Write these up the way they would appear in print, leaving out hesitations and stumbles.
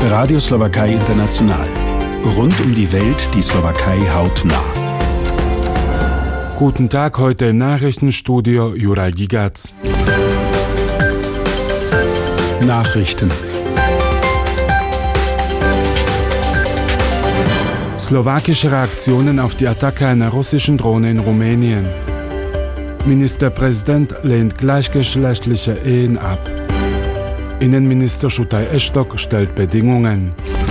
Radio Slowakei International. Rund um die Welt die Slowakei hautnah. Guten Tag, heute im Nachrichtenstudio Juraj Gigac. Nachrichten. Slowakische Reaktionen auf die Attacke einer russischen Drohne in Rumänien. Ministerpräsident lehnt gleichgeschlechtliche Ehen ab. Innenminister Šutaj Eštok stellt Bedingungen.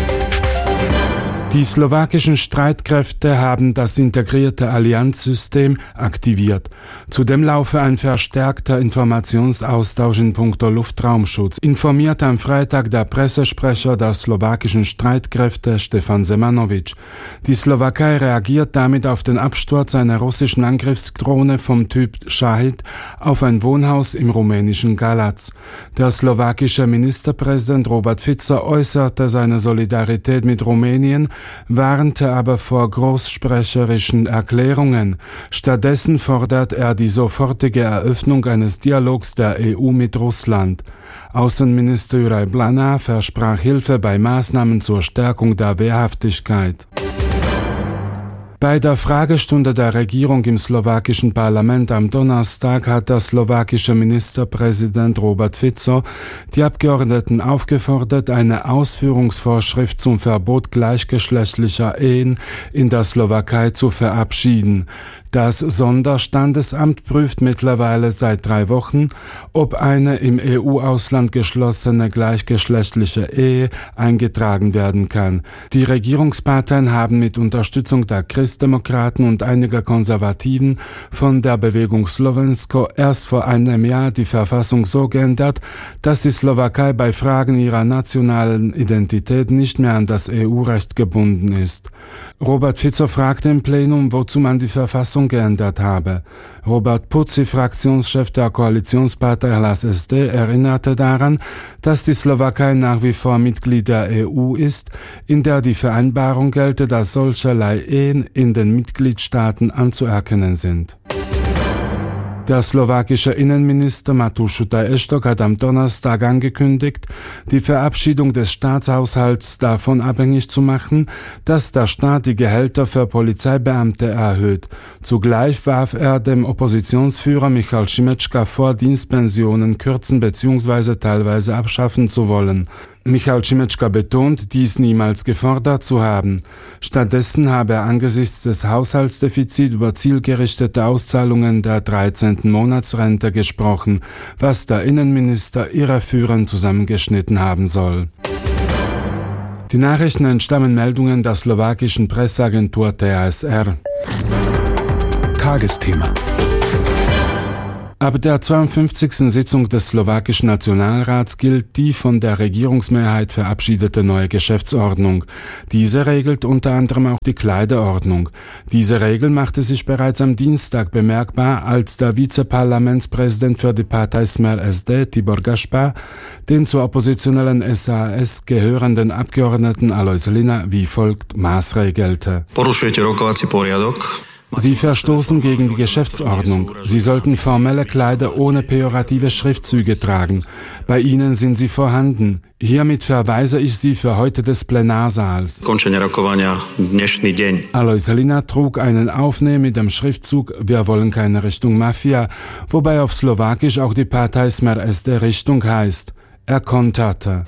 Die slowakischen Streitkräfte haben das integrierte Allianzsystem aktiviert. Zudem laufe ein verstärkter Informationsaustausch in puncto Luftraumschutz, informiert am Freitag der Pressesprecher der slowakischen Streitkräfte Stefan Semanovic. Die Slowakei reagiert damit auf den Absturz einer russischen Angriffsdrohne vom Typ Shahid auf ein Wohnhaus im rumänischen Galați. Der slowakische Ministerpräsident Robert Fico äußerte seine Solidarität mit Rumänien, warnte aber vor großsprecherischen Erklärungen. Stattdessen fordert er die sofortige Eröffnung eines Dialogs der EU mit Russland. Außenminister Juraj Blana versprach Hilfe bei Maßnahmen zur Stärkung der Wehrhaftigkeit. Bei der Fragestunde der Regierung im slowakischen Parlament am Donnerstag hat der slowakische Ministerpräsident Robert Fico die Abgeordneten aufgefordert, eine Ausführungsvorschrift zum Verbot gleichgeschlechtlicher Ehen in der Slowakei zu verabschieden. Das Sonderstandesamt prüft mittlerweile seit 3 Wochen, ob eine im EU-Ausland geschlossene gleichgeschlechtliche Ehe eingetragen werden kann. Die Regierungsparteien haben mit Unterstützung der Christdemokraten und einiger Konservativen von der Bewegung Slovensko erst vor einem Jahr die Verfassung so geändert, dass die Slowakei bei Fragen ihrer nationalen Identität nicht mehr an das EU-Recht gebunden ist. Robert Fico fragte im Plenum, wozu man die Verfassung geändert habe. Robert Puci, Fraktionschef der Koalitionspartei Hlas SD, erinnerte daran, dass die Slowakei nach wie vor Mitglied der EU ist, in der die Vereinbarung gelte, dass solcherlei Ehen in den Mitgliedstaaten anzuerkennen sind. Der slowakische Innenminister Mateusz Šutaj Eštok hat am Donnerstag angekündigt, die Verabschiedung des Staatshaushalts davon abhängig zu machen, dass der Staat die Gehälter für Polizeibeamte erhöht. Zugleich warf er dem Oppositionsführer Michal Šimečka vor, Dienstpensionen kürzen bzw. teilweise abschaffen zu wollen. Michal Šimečka betont, dies niemals gefordert zu haben. Stattdessen habe er angesichts des Haushaltsdefizits über zielgerichtete Auszahlungen der 13. Monatsrente gesprochen, was der Innenminister irreführend zusammengeschnitten haben soll. Die Nachrichten entstammen Meldungen der slowakischen Presseagentur TASR. Tagesthema. Ab der 52. Sitzung des slowakischen Nationalrats gilt die von der Regierungsmehrheit verabschiedete neue Geschäftsordnung. Diese regelt unter anderem auch die Kleiderordnung. Diese Regel machte sich bereits am Dienstag bemerkbar, als der Vizeparlamentspräsident für die Partei Smer SD, Tibor Gašpar, den zur oppositionellen SAS gehörenden Abgeordneten Alojz Hlina wie folgt maßregelte. Porušujete rokovací poriadok. Sie verstoßen gegen die Geschäftsordnung. Sie sollten formelle Kleider ohne pejorative Schriftzüge tragen. Bei Ihnen sind sie vorhanden. Hiermit verweise ich Sie für heute des Plenarsaals. Alojz Hlina trug einen Aufnäher mit dem Schriftzug Wir wollen keine Richtung Mafia, wobei auf Slowakisch auch die Partei Smer SD Richtung heißt. Er konterte.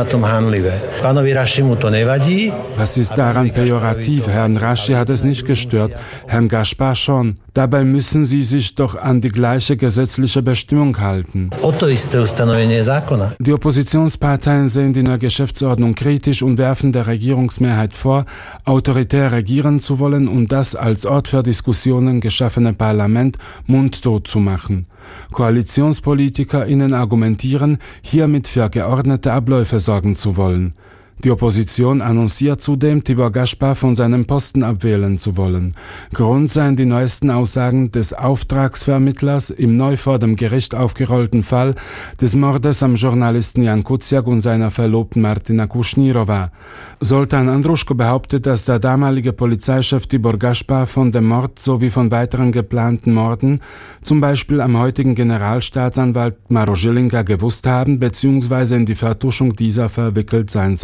Was ist daran pejorativ? Herrn Raschi hat es nicht gestört, Herrn Gašpar schon. Dabei müssen Sie sich doch an die gleiche gesetzliche Bestimmung halten. Die Oppositionsparteien sehen die neue Geschäftsordnung kritisch und werfen der Regierungsmehrheit vor, autoritär regieren zu wollen und das als Ort für Diskussionen geschaffene Parlament mundtot zu machen. KoalitionspolitikerInnen argumentieren, hiermit für geordnete Abläufe sorgen zu wollen. Die Opposition annonciert zudem, Tibor Gašpar von seinem Posten abwählen zu wollen. Grund seien die neuesten Aussagen des Auftragsvermittlers im neu vor dem Gericht aufgerollten Fall des Mordes am Journalisten Jan Kuciak und seiner Verlobten Martina Kušnírova. Zoltán Andruško behauptet, dass der damalige Polizeichef Tibor Gašpar von dem Mord sowie von weiteren geplanten Morden, zum Beispiel am heutigen Generalstaatsanwalt Maroš Žilinka, gewusst haben bzw. in die Vertuschung dieser verwickelt sein soll.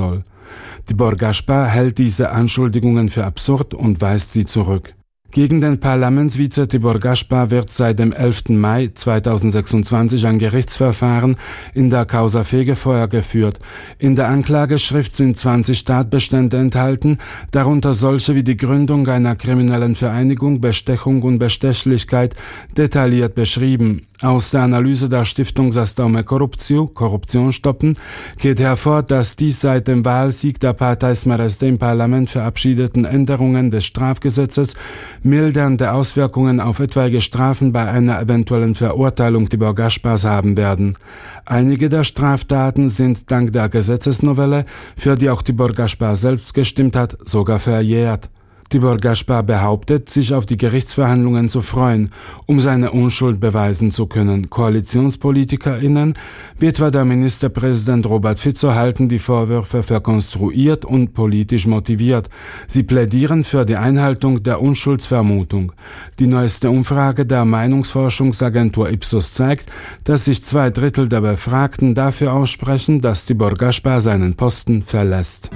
Tibor Gaspar hält diese Anschuldigungen für absurd und weist sie zurück. Gegen den Parlamentsvize Tibor Gaspar wird seit dem 11. Mai 2026 ein Gerichtsverfahren in der Causa Fegefeuer geführt. In der Anklageschrift sind 20 Tatbestände enthalten, darunter solche wie die Gründung einer kriminellen Vereinigung, Bestechung und Bestechlichkeit, detailliert beschrieben. Aus der Analyse der Stiftung Zastaume Koruption, Korruption stoppen, geht hervor, dass die seit dem Wahlsieg der Partei Smereste im Parlament verabschiedeten Änderungen des Strafgesetzes mildernde Auswirkungen auf etwaige Strafen bei einer eventuellen Verurteilung Tibor Gaspars haben werden. Einige der Straftaten sind dank der Gesetzesnovelle, für die auch Tibor Gaspar selbst gestimmt hat, sogar verjährt. Tibor Gaspar behauptet, sich auf die Gerichtsverhandlungen zu freuen, um seine Unschuld beweisen zu können. KoalitionspolitikerInnen, wie etwa der Ministerpräsident Robert Fico, halten die Vorwürfe für konstruiert und politisch motiviert. Sie plädieren für die Einhaltung der Unschuldsvermutung. Die neueste Umfrage der Meinungsforschungsagentur Ipsos zeigt, dass sich 2/3 der Befragten dafür aussprechen, dass Tibor Gaspar seinen Posten verlässt.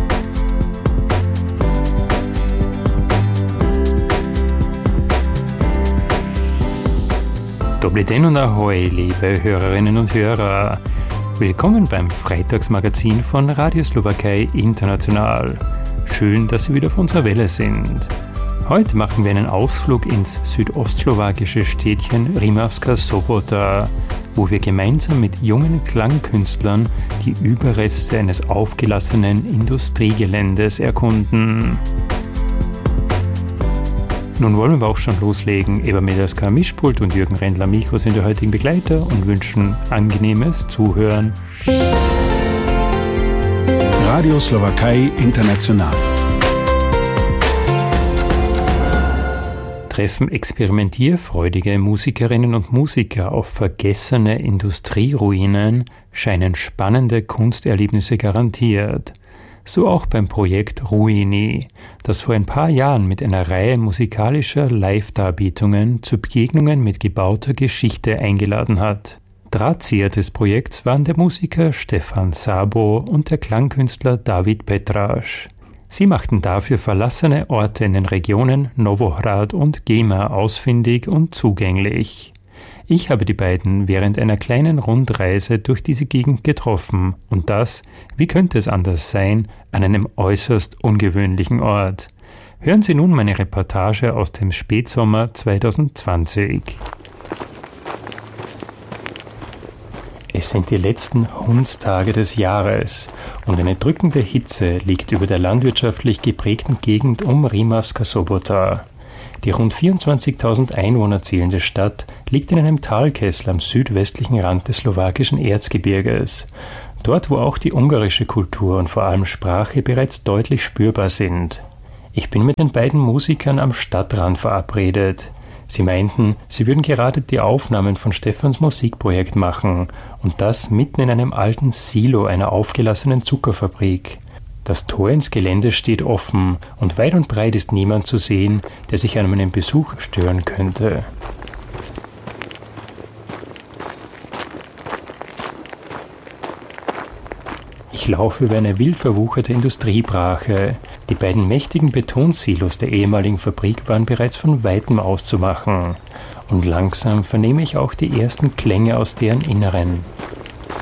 Dobry den und ahoi, liebe Hörerinnen und Hörer. Willkommen beim Freitagsmagazin von Radio Slowakei International. Schön, dass Sie wieder auf unserer Welle sind. Heute machen wir einen Ausflug ins südostslowakische Städtchen Rimavská Sobota, wo wir gemeinsam mit jungen Klangkünstlern die Überreste eines aufgelassenen Industriegeländes erkunden. Nun wollen wir auch schon loslegen. Eva Medelska am Mischpult und Jürgen Rendler Mikro sind der heutigen Begleiter und wünschen angenehmes Zuhören. Radio Slowakei International. Treffen experimentierfreudige Musikerinnen und Musiker auf vergessene Industrieruinen, scheinen spannende Kunsterlebnisse garantiert. So auch beim Projekt Ruini, das vor ein paar Jahren mit einer Reihe musikalischer Live-Darbietungen zu Begegnungen mit gebauter Geschichte eingeladen hat. Drahtzieher des Projekts waren der Musiker Stefan Sabo und der Klangkünstler David Petrasch. Sie machten dafür verlassene Orte in den Regionen Novohrad und Gema ausfindig und zugänglich. Ich habe die beiden während einer kleinen Rundreise durch diese Gegend getroffen und das, wie könnte es anders sein, an einem äußerst ungewöhnlichen Ort. Hören Sie nun meine Reportage aus dem Spätsommer 2020. Es sind die letzten Hundstage des Jahres und eine drückende Hitze liegt über der landwirtschaftlich geprägten Gegend um Rimavská Sobota. Die rund 24.000 Einwohner zählende Stadt liegt in einem Talkessel am südwestlichen Rand des slowakischen Erzgebirges. Dort, wo auch die ungarische Kultur und vor allem Sprache bereits deutlich spürbar sind. Ich bin mit den beiden Musikern am Stadtrand verabredet. Sie meinten, sie würden gerade die Aufnahmen von Stefans Musikprojekt machen und das mitten in einem alten Silo einer aufgelassenen Zuckerfabrik. Das Tor ins Gelände steht offen und weit und breit ist niemand zu sehen, der sich an meinem Besuch stören könnte. Ich laufe über eine wild verwucherte Industriebrache. Die beiden mächtigen Betonsilos der ehemaligen Fabrik waren bereits von Weitem auszumachen. Und langsam vernehme ich auch die ersten Klänge aus deren Inneren.